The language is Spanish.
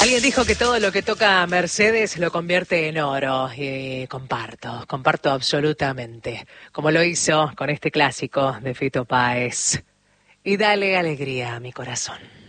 Alguien dijo que todo lo que toca Mercedes lo convierte en oro. Y comparto absolutamente. Como lo hizo con este clásico de Fito Páez. Y dale alegría a mi corazón.